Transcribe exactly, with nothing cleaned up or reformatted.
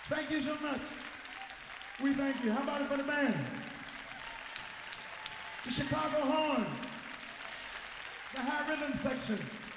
Thank you so much. We thank you. How about it for the band? The Chicago Horn, the high rhythm section.